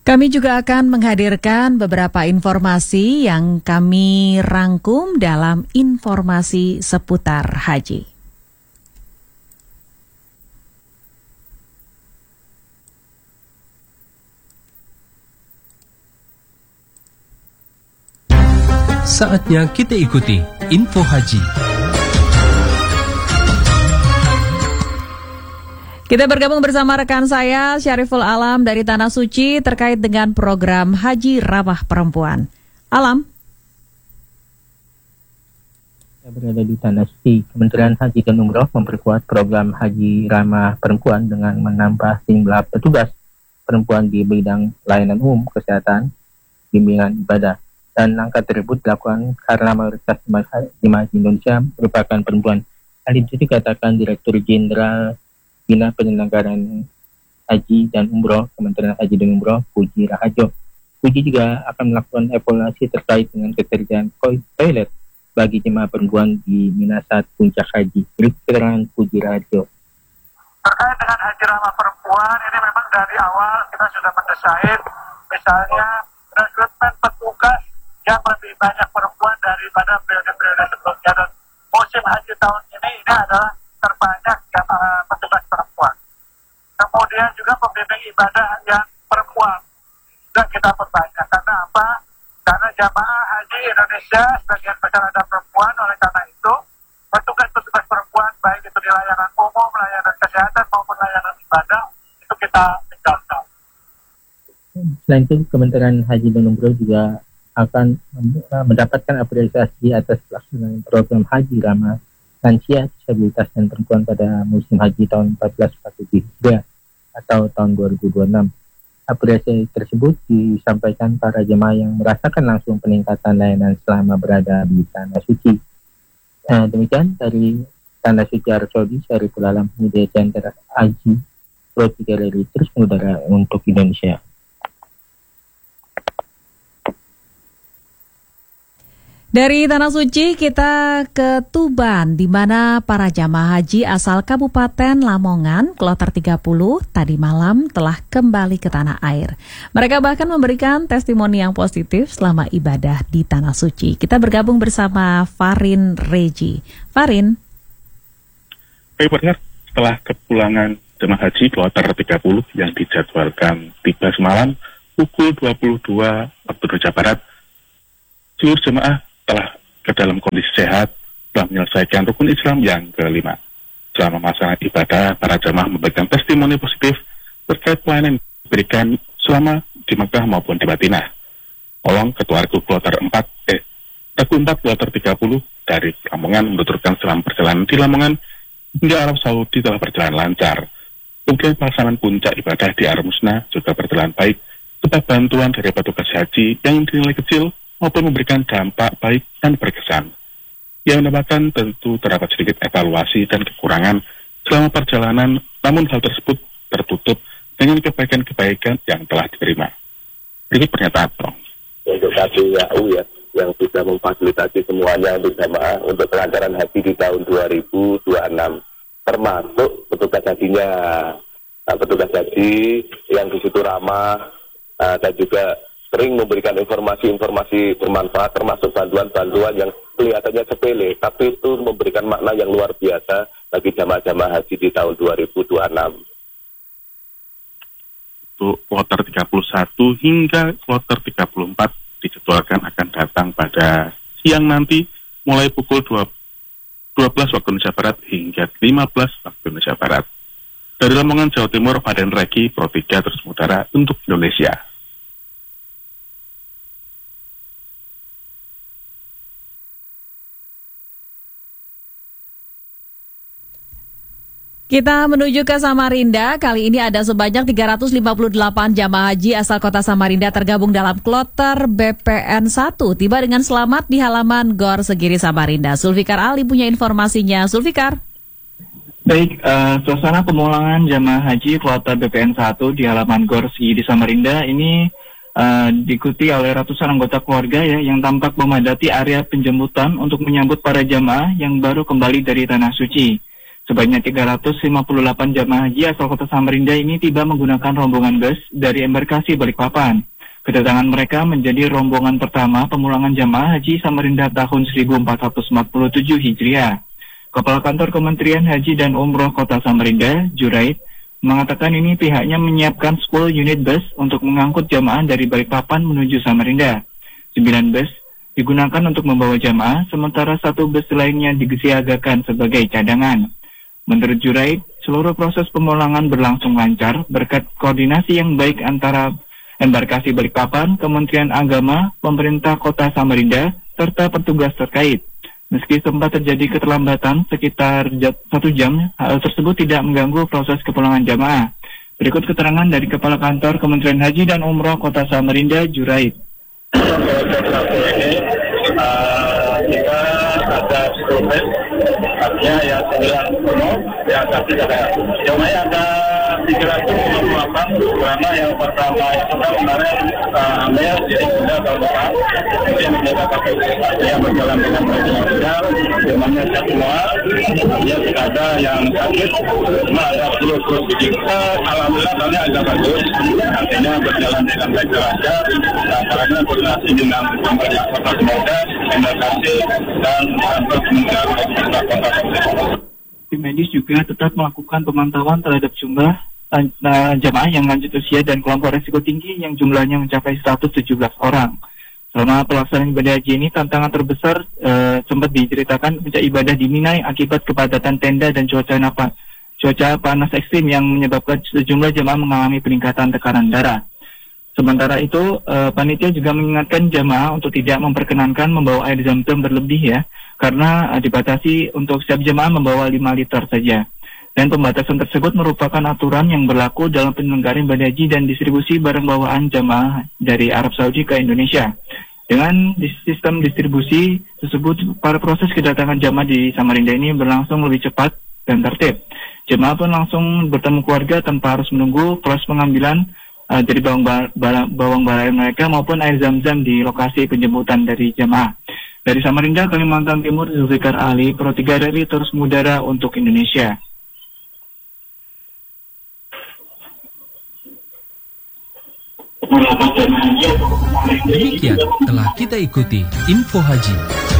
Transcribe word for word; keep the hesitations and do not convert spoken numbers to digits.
Kami juga akan menghadirkan beberapa informasi yang kami rangkum dalam informasi seputar haji. Saatnya kita ikuti Info Haji. Kita bergabung bersama rekan saya Syariful Alam dari Tanah Suci terkait dengan program Haji Ramah Perempuan. Alam. Saya berada di Tanah Suci. Kementerian Haji dan Umroh memperkuat program Haji Ramah Perempuan dengan menambah jumlah petugas perempuan di bidang layanan umum, kesehatan, bimbingan ibadah. Dan langkah tersebut dilakukan karena mayoritas jemaah haji Indonesia merupakan perempuan. Hal itu dikatakan Direktur Jenderal Bina Penyelenggaraan Haji dan Umroh Kementerian Haji dan Umroh Puji Raharjo. Puji juga akan melakukan evaluasi terkait dengan ketersediaan toilet bagi jemaah perempuan di Minasat Puncak Haji. Berikut keterangan Puji Raharjo. Terkait dengan Haji Ramah Perempuan, ini memang dari awal kita sudah mendesain, misalnya rekrutmen petugas yang lebih banyak perempuan daripada periode-periode sebelumnya. Dan musim haji tahun ini ini adalah terbanyak jamaah petugas perempuan. Kemudian juga pembimbing ibadah yang perempuan dan kita perbanyak. Karena apa? Karena jamaah haji Indonesia sebagian besar ada perempuan. Oleh karena itu petugas-petugas perempuan baik itu di layanan umum, layanan kesehatan maupun layanan ibadah itu kita tingkatkan. Selain itu Kementerian Haji dan Umroh juga akan mendapatkan apresiasi atas pelaksanaan program Haji Ramah Lansia, Disabilitas dan Perempuan pada musim haji tahun empat belas empat puluh tiga atau tahun dua ribu dua puluh enam. Apresiasi tersebut disampaikan para jemaah yang merasakan langsung peningkatan layanan selama berada di Tanah Suci. Nah, demikian dari Tanah Suci Arab Saudi, Syariful Alam, Media Center Haji Pro tiga Rally terus mengudara untuk Indonesia. Dari Tanah Suci kita ke Tuban, di mana para jamaah haji asal Kabupaten Lamongan, Kloter tiga puluh, tadi malam telah kembali ke tanah air. Mereka bahkan memberikan testimoni yang positif selama ibadah di Tanah Suci. Kita bergabung bersama Farin Reji. Farin. Baik, partner, setelah kepulangan jemaah haji Kloter tiga puluh yang dijadwalkan tiba semalam pukul dua puluh dua waktu Indonesia Barat, seluruh jemaah telah ke dalam kondisi sehat, telah menyelesaikan rukun Islam yang kelima. Selama masa ibadah, para jamaah memberikan testimoni positif terkait pelayanan yang diberikan selama di Mekah maupun di Madinah. Olong, Ketua Regu Kloter empat, eh, Regu empat Kloter tiga puluh dari Lamongan menuturkan selama perjalanan di Lamongan hingga Arab Saudi telah berjalan lancar. Kemudian pelaksanaan puncak ibadah di Arab Musna juga berjalan baik, serta bantuan dari petugas haji yang dinilai kecil maupun memberikan dampak baik dan berkesan. Yang menambahkan tentu terdapat sedikit evaluasi dan kekurangan selama perjalanan, namun hal tersebut tertutup dengan kebaikan-kebaikan yang telah diterima. Ini pernyataan Bang. Untuk K P A U ya, yang sudah memfasilitasi semuanya untuk jamaah untuk kelancaran haji di tahun dua ribu dua puluh enam, termasuk petugas hajinya, nah, petugas haji yang di situ ramah uh, dan juga sering memberikan informasi-informasi bermanfaat, termasuk bantuan-bantuan yang kelihatannya sepele, tapi itu memberikan makna yang luar biasa bagi jamaah-jamaah haji di tahun dua ribu dua puluh enam. Untuk kloter tiga puluh satu hingga kloter tiga puluh empat dijadwalkan akan datang pada siang nanti, mulai pukul dua belas waktu Indonesia Barat hingga lima belas waktu Indonesia Barat. Dari Lamongan, Jawa Timur, Faden Regi, Pro tiga terus mengudara untuk Indonesia. Kita menuju ke Samarinda. Kali ini ada sebanyak tiga ratus lima puluh delapan jamaah haji asal kota Samarinda tergabung dalam kloter B P N satu. Tiba dengan selamat di halaman Gor Segiri Samarinda. Zulfikar Ali punya informasinya. Zulfikar. Baik, uh, suasana pemulangan jamaah haji kloter B P N satu di halaman Gor Segiri Samarinda ini uh, diikuti oleh ratusan anggota keluarga ya yang tampak memadati area penjemputan untuk menyambut para jamaah yang baru kembali dari Tanah Suci. Sebanyak tiga ratus lima puluh delapan jamaah haji asal kota Samarinda ini tiba menggunakan rombongan bus dari embarkasi Balikpapan. Kedatangan mereka menjadi rombongan pertama pemulangan jamaah haji Samarinda tahun seribu empat ratus empat puluh tujuh Hijriah. Kepala Kantor Kementerian Haji dan Umroh Kota Samarinda, Juraid, mengatakan ini pihaknya menyiapkan sepuluh unit bus untuk mengangkut jamaah dari Balikpapan menuju Samarinda. sembilan bus digunakan untuk membawa jamaah, sementara satu bus lainnya disiagakan sebagai cadangan. Menurut Juraid, seluruh proses pemulangan berlangsung lancar berkat koordinasi yang baik antara embarkasi Balikpapan, Kementerian Agama, pemerintah Kota Samarinda, serta petugas terkait. Meski sempat terjadi keterlambatan sekitar satu jam, hal tersebut tidak mengganggu proses kepulangan jamaah. Berikut keterangan dari Kepala Kantor Kementerian Haji dan Umroh Kota Samarinda, Juraid. Kita ada sepuluh bus, artinya yang sembilan penuh, yang satu ada. Jumlahnya ada tiga ratus lima puluh delapan, karena yang pertama itu kan kemarin ambil jadi sudah tahun depan, kemudian kita pakai yang berjalan dengan baik lancar, semuanya sehat semua. Artinya tidak ada yang sakit, cuma ada sepuluh terus kita alhamdulillah tadi agak bagus, artinya berjalan dengan baik lancar. Nah, karena koordinasi dengan pemerintah Kota Samarinda, embarkasi dan kantor Kementerian Kota Samarinda. Tim medis juga tetap melakukan pemantauan terhadap jumlah uh, jamaah yang lanjut usia dan kelompok risiko tinggi yang jumlahnya mencapai seratus tujuh belas orang. Selama pelaksanaan ibadah haji ini, tantangan terbesar uh, sempat diceritakan puncak ibadah di Mina akibat kepadatan tenda dan cuaca napa, cuaca panas ekstrim yang menyebabkan sejumlah jamaah mengalami peningkatan tekanan darah. Sementara itu, uh, panitia juga mengingatkan jamaah untuk tidak memperkenankan membawa air zam-zam berlebih ya, karena uh, dibatasi untuk setiap jamaah membawa lima liter saja. Dan pembatasan tersebut merupakan aturan yang berlaku dalam penyelenggaraan ibadah haji dan distribusi barang bawaan jamaah dari Arab Saudi ke Indonesia. Dengan sistem distribusi tersebut, para proses kedatangan jamaah di Samarinda ini berlangsung lebih cepat dan tertib. Jamaah pun langsung bertemu keluarga tanpa harus menunggu proses pengambilan Uh, dari bawang bar, bar, bawang barang mereka maupun air zam-zam di lokasi penjemputan dari jamaah. Dari Samarinda, Kalimantan Timur, Zulfikar Ali, Pro tiga R I terus mengudara untuk Indonesia. Demikian telah kita ikuti Info Haji.